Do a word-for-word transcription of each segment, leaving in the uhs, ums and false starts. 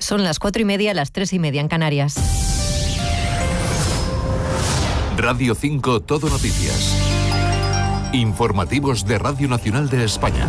Son las cuatro y media, las tres y media en Canarias. Radio cinco Todo Noticias. Informativos de Radio Nacional de España.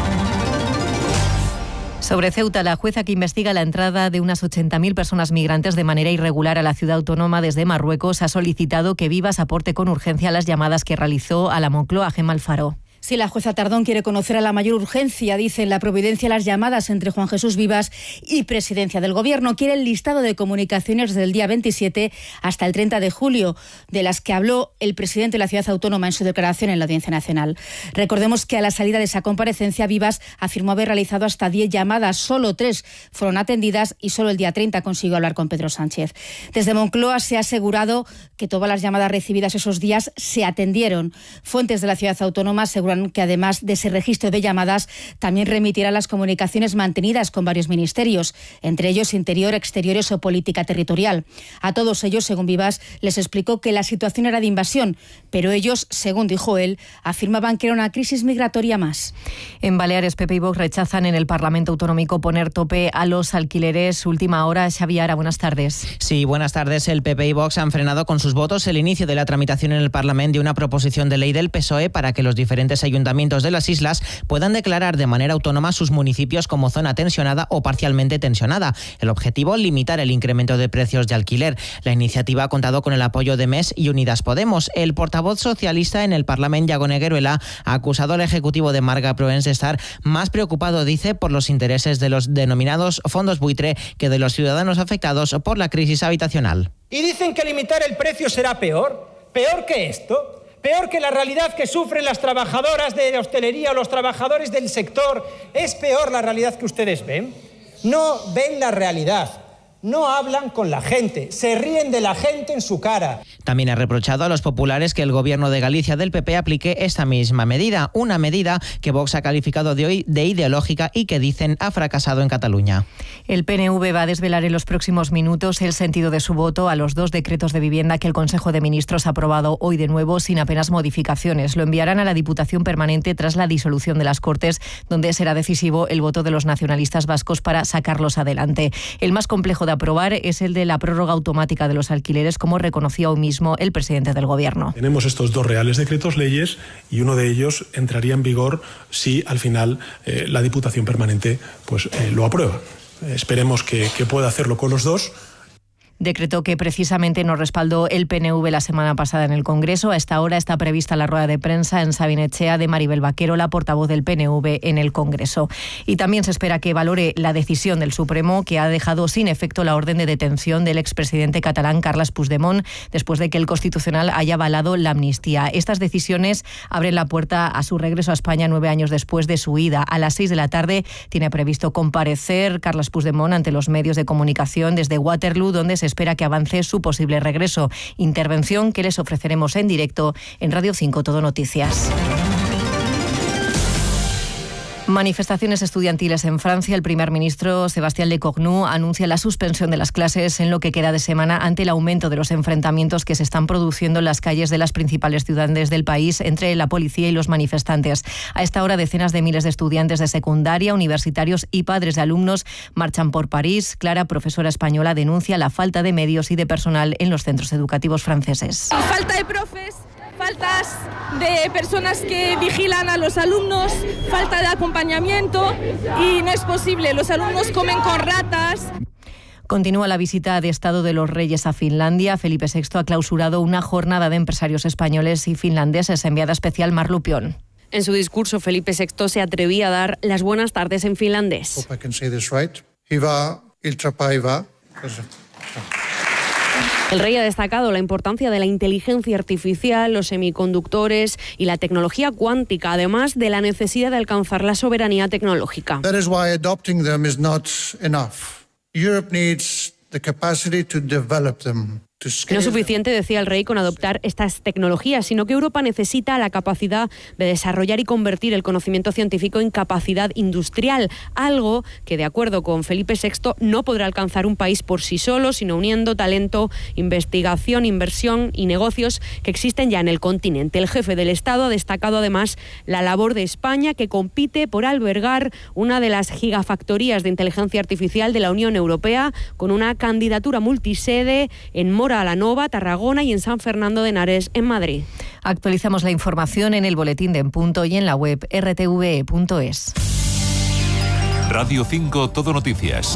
Sobre Ceuta, la jueza que investiga la entrada de unas ochenta mil personas migrantes de manera irregular a la ciudad autónoma desde Marruecos ha solicitado que Vivas aporte con urgencia las llamadas que realizó a la Moncloa Gemma Alfaro. Si la jueza Tardón quiere conocer a la mayor urgencia, dice en la Providencia, las llamadas entre Juan Jesús Vivas y Presidencia del Gobierno. Quiere el listado de comunicaciones desde el día veintisiete hasta el treinta de julio, de las que habló el presidente de la ciudad autónoma en su declaración en la Audiencia Nacional. Recordemos que a la salida de esa comparecencia, Vivas afirmó haber realizado hasta diez llamadas, solo tres fueron atendidas y solo el día treinta consiguió hablar con Pedro Sánchez. Desde Moncloa se ha asegurado que todas las llamadas recibidas esos días se atendieron. Fuentes de la ciudad autónoma aseguran que además de ese registro de llamadas también remitirá las comunicaciones mantenidas con varios ministerios, entre ellos Interior, Exteriores o Política Territorial. A todos ellos, según Vivas, les explicó que la situación era de invasión, pero ellos, según dijo él, afirmaban que era una crisis migratoria más. En Baleares, P P y Vox rechazan en el Parlamento Autonómico poner tope a los alquileres. Última hora, Xavi Ara, buenas tardes. Sí, buenas tardes. El P P y Vox han frenado con sus votos el inicio de la tramitación en el Parlamento de una proposición de ley del P S O E para que los diferentes ayuntamientos de las islas puedan declarar de manera autónoma sus municipios como zona tensionada o parcialmente tensionada. El objetivo, limitar el incremento de precios de alquiler. La iniciativa ha contado con el apoyo de M E S y Unidas Podemos. El portavoz socialista en el Parlamento, Iago Negueruela, ha acusado al Ejecutivo de Marga Proens de estar más preocupado, dice, por los intereses de los denominados fondos buitre que de los ciudadanos afectados por la crisis habitacional. Y dicen que limitar el precio será peor. ¿Peor que esto? Peor que la realidad que sufren las trabajadoras de la hostelería o los trabajadores del sector. ¿Es peor la realidad que ustedes ven? No ven la realidad. No hablan con la gente, se ríen de la gente en su cara. También ha reprochado a los populares que el Gobierno de Galicia del P P aplique esta misma medida, una medida que Vox ha calificado de hoy de ideológica y que dicen ha fracasado en Cataluña. El P N V va a desvelar en los próximos minutos el sentido de su voto a los dos decretos de vivienda que el Consejo de Ministros ha aprobado hoy de nuevo sin apenas modificaciones. Lo enviarán a la Diputación Permanente tras la disolución de las Cortes, donde será decisivo el voto de los nacionalistas vascos para sacarlos adelante. El más complejo de aprobar es el de la prórroga automática de los alquileres, como reconocía hoy mismo el presidente del Gobierno. Tenemos estos dos reales decretos leyes y uno de ellos entraría en vigor si al final eh, la Diputación Permanente pues, eh, lo aprueba. Esperemos que, que pueda hacerlo con los dos. Decreto que precisamente nos respaldó el P N V la semana pasada en el Congreso. A esta hora está prevista la rueda de prensa en Sabinechea de Maribel Vaquero, la portavoz del P N V en el Congreso. Y también se espera que valore la decisión del Supremo, que ha dejado sin efecto la orden de detención del expresidente catalán Carles Puigdemont, después de que el Constitucional haya avalado la amnistía. Estas decisiones abren la puerta a su regreso a España nueve años después de su ida. A las seis de la tarde tiene previsto comparecer Carles Puigdemont ante los medios de comunicación desde Waterloo, donde se espera que avance su posible regreso. Intervención que les ofreceremos en directo en Radio cinco Todo Noticias. Manifestaciones estudiantiles en Francia. El primer ministro Sébastien Lecornu anuncia la suspensión de las clases en lo que queda de semana ante el aumento de los enfrentamientos que se están produciendo en las calles de las principales ciudades del país entre la policía y los manifestantes. A esta hora, decenas de miles de estudiantes de secundaria, universitarios y padres de alumnos marchan por París. Clara, profesora española, denuncia la falta de medios y de personal en los centros educativos franceses. Falta de profes, faltas de personas que vigilan a los alumnos, falta de acompañamiento y no es posible. Los alumnos comen con ratas. Continúa la visita de Estado de los Reyes a Finlandia. Felipe sexto ha clausurado una jornada de empresarios españoles y finlandeses. Enviada especial Mar Lupión. En su discurso, Felipe sexto se atrevía a dar las buenas tardes en finlandés. El rey ha destacado la importancia de la inteligencia artificial, los semiconductores y la tecnología cuántica, además de la necesidad de alcanzar la soberanía tecnológica. That is why adopting them is not enough. Europe needs the capacity to develop them, No es suficiente, decía el rey, con adoptar estas tecnologías, sino que Europa necesita la capacidad de desarrollar y convertir el conocimiento científico en capacidad industrial, algo que, de acuerdo con Felipe sexto, no podrá alcanzar un país por sí solo, sino uniendo talento, investigación, inversión y negocios que existen ya en el continente. El jefe del Estado ha destacado además la labor de España, que compite por albergar una de las gigafactorías de inteligencia artificial de la Unión Europea, con una candidatura multisede en Mora la Nova, Tarragona y en San Fernando de Henares, en Madrid. Actualizamos la información en el boletín de En Punto y en la web erre te ve e punto es. Radio cinco Todo Noticias.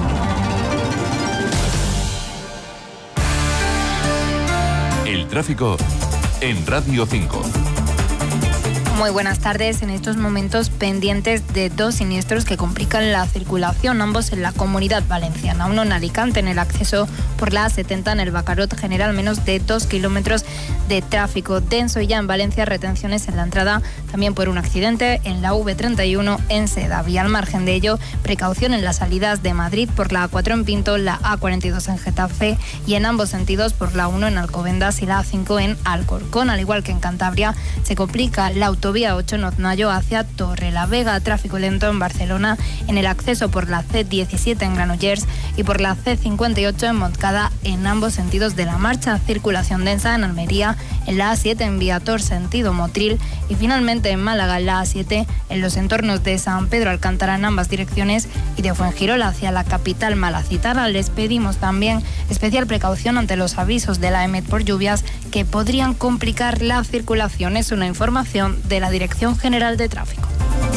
El tráfico en Radio cinco. Muy buenas tardes. En estos momentos pendientes de dos siniestros que complican la circulación, ambos en la Comunidad Valenciana. Uno en Alicante, en el acceso por la A setenta en el Bacarot, genera al menos de dos kilómetros de tráfico denso, y ya en Valencia retenciones en la entrada también por un accidente en la V treinta y uno en Sedab. Y al margen de ello, precaución en las salidas de Madrid por la A cuatro en Pinto, la A cuarenta y dos en Getafe y en ambos sentidos por la uno en Alcobendas y la A cinco en Alcorcón. Al igual que en Cantabria, se complica la autovía Vía ocho Noznayo hacia Torrelavega, tráfico lento en Barcelona en el acceso por la C diecisiete en Granollers y por la C cincuenta y ocho en Montcada en ambos sentidos de la marcha. Circulación densa en Almería en la A siete en Viator sentido Motril y finalmente en Málaga en la A siete en los entornos de San Pedro Alcántara en ambas direcciones y de Fuengirola hacia la capital malacitana. Les pedimos también especial precaución ante los avisos de la E M E T por lluvias que podrían complicar la circulación. Es una información de la Dirección General de Tráfico.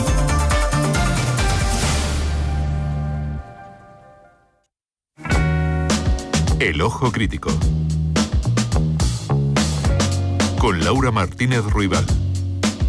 El ojo crítico. Con Laura Martínez Ruibal.